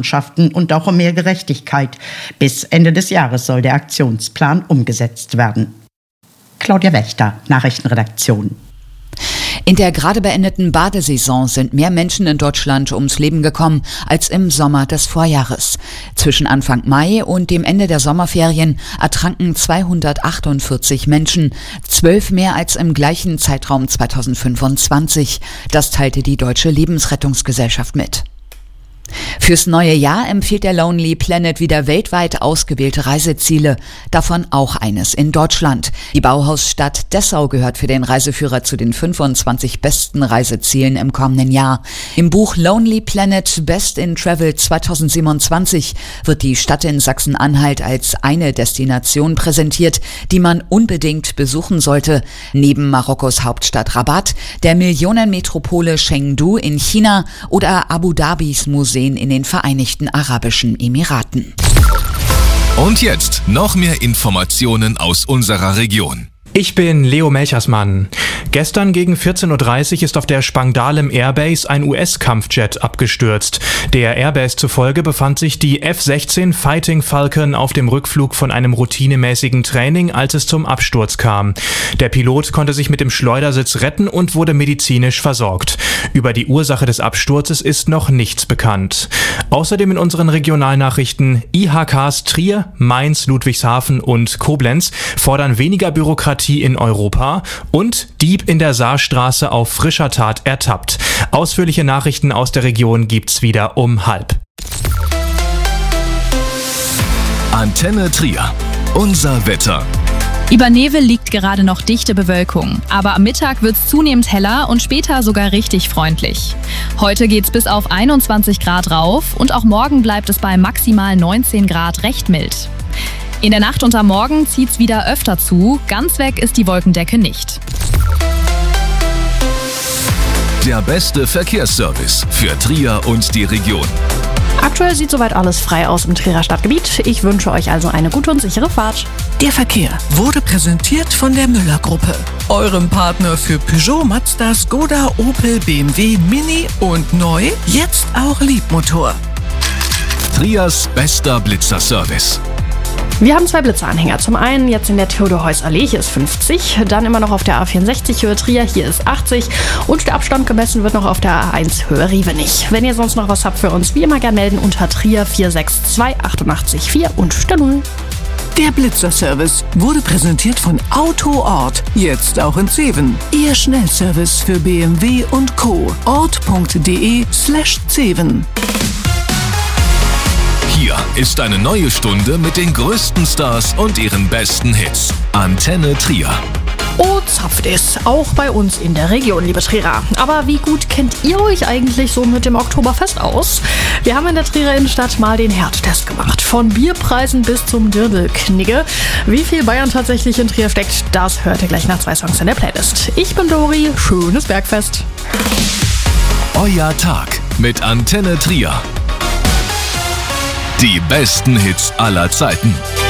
Machenschaften und auch um mehr Gerechtigkeit. Bis Ende des Jahres soll der Aktionsplan umgesetzt werden. Claudia Wächter, Nachrichtenredaktion. In der gerade beendeten Badesaison sind mehr Menschen in Deutschland ums Leben gekommen als im Sommer des Vorjahres. Zwischen Anfang Mai und dem Ende der Sommerferien ertranken 248 Menschen, 12 mehr als im gleichen Zeitraum 2025. Das teilte die Deutsche Lebensrettungsgesellschaft mit. Fürs neue Jahr empfiehlt der Lonely Planet wieder weltweit ausgewählte Reiseziele, davon auch eines in Deutschland. Die Bauhausstadt Dessau gehört für den Reiseführer zu den 25 besten Reisezielen im kommenden Jahr. Im Buch Lonely Planet Best in Travel 2027 wird die Stadt in Sachsen-Anhalt als eine Destination präsentiert, die man unbedingt besuchen sollte. Neben Marokkos Hauptstadt Rabat, der Millionenmetropole Chengdu in China oder Abu Dhabis Museen in den Vereinigten Arabischen Emiraten. Und jetzt noch mehr Informationen aus unserer Region. Ich bin Leo Melchersmann. Gestern gegen 14.30 Uhr ist auf der Spangdahlem Airbase ein US-Kampfjet abgestürzt. Der Airbase zufolge befand sich die F-16 Fighting Falcon auf dem Rückflug von einem routinemäßigen Training, als es zum Absturz kam. Der Pilot konnte sich mit dem Schleudersitz retten und wurde medizinisch versorgt. Über die Ursache des Absturzes ist noch nichts bekannt. Außerdem in unseren Regionalnachrichten: IHKs Trier, Mainz, Ludwigshafen und Koblenz fordern weniger Bürokratie in Europa und Dieb in der Saarstraße auf frischer Tat ertappt. Ausführliche Nachrichten aus der Region gibt's wieder um 12:30. Antenne Trier. Unser Wetter. Über Nevel liegt gerade noch dichte Bewölkung, aber am Mittag wird es zunehmend heller und später sogar richtig freundlich. Heute geht's bis auf 21 Grad rauf und auch morgen bleibt es bei maximal 19 Grad recht mild. In der Nacht und am Morgen zieht's wieder öfter zu, ganz weg ist die Wolkendecke nicht. Der beste Verkehrsservice für Trier und die Region. Aktuell sieht soweit alles frei aus im Trierer Stadtgebiet. Ich wünsche euch also eine gute und sichere Fahrt. Der Verkehr wurde präsentiert von der Müller-Gruppe, eurem Partner für Peugeot, Mazda, Skoda, Opel, BMW, Mini und neu, jetzt auch Liebmotor. Triers bester Blitzerservice. Wir haben 2 Blitzeranhänger. Zum einen jetzt in der Theodor-Heuss-Allee, hier ist 50. Dann immer noch auf der A64 Höhe Trier, hier ist 80. Und der Abstand gemessen wird noch auf der A1 Höhe Rievenich. Wenn ihr sonst noch was habt für uns, wie immer gerne melden unter Trier 462 88 4 und der 0. Der Blitzerservice wurde präsentiert von Autoort, jetzt auch in Zeven. Ihr Schnellservice für BMW und Co. ort.de/Zeven. Hier ist eine neue Stunde mit den größten Stars und ihren besten Hits. Antenne Trier. Oh, zapft es. Auch bei uns in der Region, liebe Trierer. Aber wie gut kennt ihr euch eigentlich so mit dem Oktoberfest aus? Wir haben in der Trierer Innenstadt mal den Härtetest gemacht. Von Bierpreisen bis zum Dirndl-Knigge. Wie viel Bayern tatsächlich in Trier steckt, das hört ihr gleich nach 2 Songs in der Playlist. Ich bin Dori. Schönes Bergfest. Euer Tag mit Antenne Trier. Die besten Hits aller Zeiten.